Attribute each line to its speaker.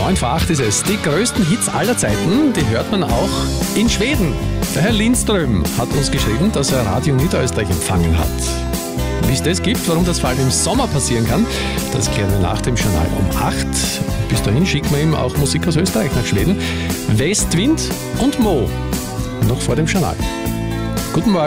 Speaker 1: 9 vor 8 ist es. Die größten Hits aller Zeiten, die hört man auch in Schweden. Der Herr Lindström hat uns geschrieben, dass er Radio Niederösterreich empfangen hat. Wie es das gibt, warum das vor allem im Sommer passieren kann, das klären wir nach dem Journal um 8. Bis dahin schicken wir ihm auch Musik aus Österreich nach Schweden. Westwind und Mo. Noch vor dem Journal. Guten Morgen.